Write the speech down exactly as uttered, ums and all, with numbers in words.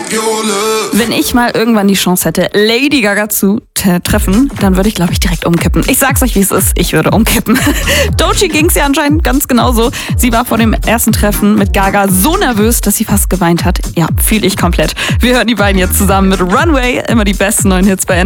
Wenn ich mal irgendwann die Chance hätte, Lady Gaga zu t- treffen, dann würde ich, glaube ich, direkt umkippen. Ich sag's euch, wie es ist. Ich würde umkippen. Doechii ging's ja anscheinend ganz genauso. Sie war vor dem ersten Treffen mit Gaga so nervös, dass sie fast geweint hat. Ja, fühle ich komplett. Wir hören die beiden jetzt zusammen mit Runway. Immer die besten neuen Hits bei N R